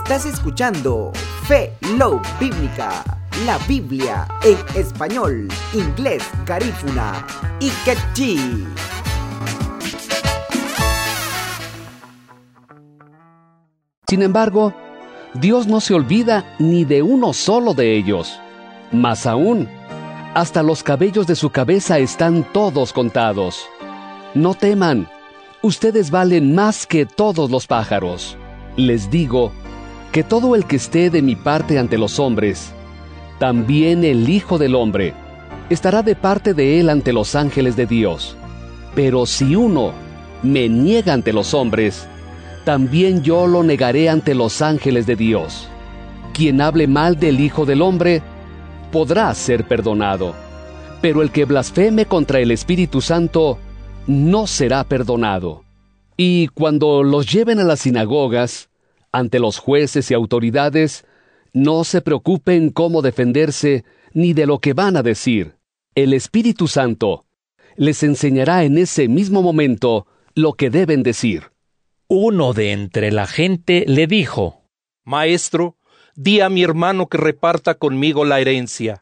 Estás escuchando Fe Love Bíblica, la Biblia en español, inglés, garífuna y quechí. Sin embargo, Dios no se olvida ni de uno solo de ellos. Más aún, hasta los cabellos de su cabeza están todos contados. No teman, ustedes valen más que todos los pájaros. Les digo que todo el que esté de mi parte ante los hombres, también el Hijo del Hombre estará de parte de él ante los ángeles de Dios. Pero si uno me niega ante los hombres, también yo lo negaré ante los ángeles de Dios. Quien hable mal del Hijo del Hombre podrá ser perdonado, pero el que blasfeme contra el Espíritu Santo no será perdonado. Y cuando los lleven a las sinagogas, ante los jueces y autoridades, no se preocupen cómo defenderse ni de lo que van a decir. El Espíritu Santo les enseñará en ese mismo momento lo que deben decir. Uno de entre la gente le dijo: Maestro, di a mi hermano que reparta conmigo la herencia.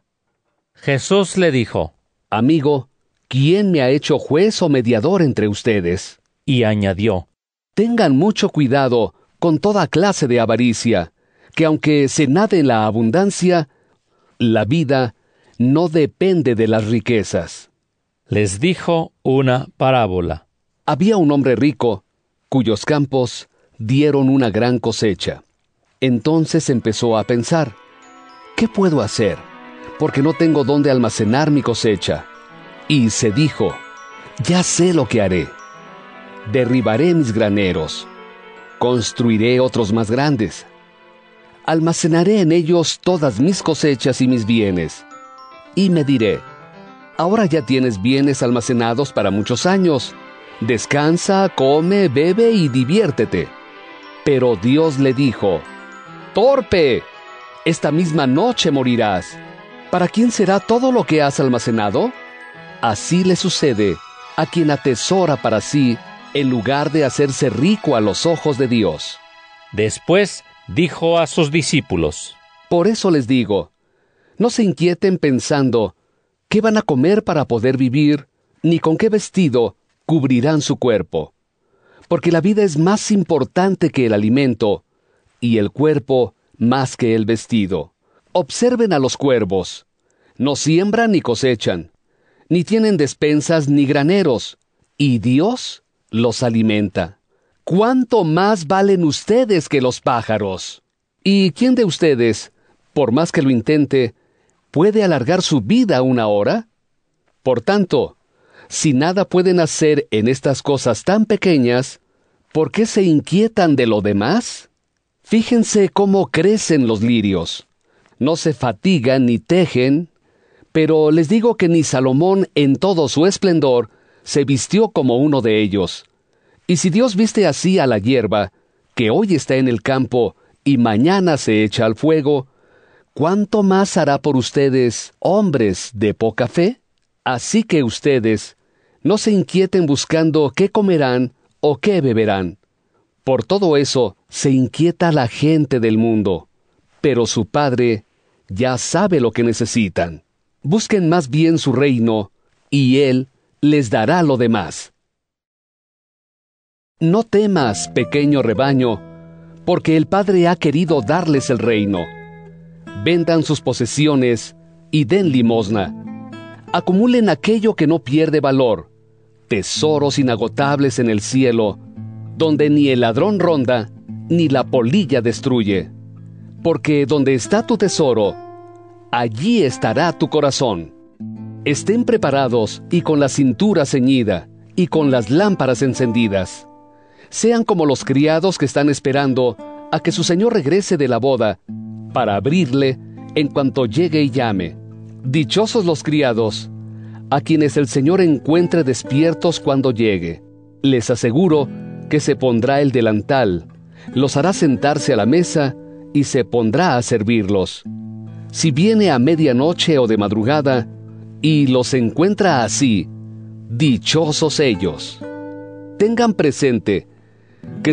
Jesús le dijo: Amigo, ¿quién me ha hecho juez o mediador entre ustedes? Y añadió: Tengan mucho cuidado con toda clase de avaricia, que aunque se nade en la abundancia, la vida no depende de las riquezas. Les dijo una parábola. Había un hombre rico, cuyos campos dieron una gran cosecha. Entonces empezó a pensar: ¿qué puedo hacer? Porque no tengo dónde almacenar mi cosecha. Y se dijo: ya sé lo que haré. Derribaré mis graneros, construiré otros más grandes. Almacenaré en ellos todas mis cosechas y mis bienes. Y me diré: ahora ya tienes bienes almacenados para muchos años. Descansa, come, bebe y diviértete. Pero Dios le dijo: ¡torpe! Esta misma noche morirás. ¿Para quién será todo lo que has almacenado? Así le sucede a quien atesora para sí, en lugar de hacerse rico a los ojos de Dios. Después dijo a sus discípulos: Por eso les digo, no se inquieten pensando qué van a comer para poder vivir, ni con qué vestido cubrirán su cuerpo. Porque la vida es más importante que el alimento, y el cuerpo más que el vestido. Observen a los cuervos. No siembran ni cosechan, ni tienen despensas ni graneros, y Dios los alimenta. ¿Cuánto más valen ustedes que los pájaros? ¿Y quién de ustedes, por más que lo intente, puede alargar su vida una hora? Por tanto, si nada pueden hacer en estas cosas tan pequeñas, ¿por qué se inquietan de lo demás? Fíjense cómo crecen los lirios. No se fatigan ni tejen, pero les digo que ni Salomón en todo su esplendor se vistió como uno de ellos. Y si Dios viste así a la hierba, que hoy está en el campo y mañana se echa al fuego, ¿cuánto más hará por ustedes, hombres de poca fe? Así que ustedes no se inquieten buscando qué comerán o qué beberán. Por todo eso se inquieta la gente del mundo, pero su Padre ya sabe lo que necesitan. Busquen más bien su reino, y Él les dará lo demás. No temas, pequeño rebaño, porque el Padre ha querido darles el reino. Vendan sus posesiones y den limosna. Acumulen aquello que no pierde valor, tesoros inagotables en el cielo, donde ni el ladrón ronda, ni la polilla destruye. Porque donde está tu tesoro, allí estará tu corazón. Estén preparados y con la cintura ceñida, y con las lámparas encendidas. Sean como los criados que están esperando a que su señor regrese de la boda, para abrirle en cuanto llegue y llame. Dichosos los criados, a quienes el Señor encuentre despiertos cuando llegue. Les aseguro que se pondrá el delantal, los hará sentarse a la mesa y se pondrá a servirlos. Si viene a medianoche o de madrugada y los encuentra así, dichosos ellos. Tengan presente que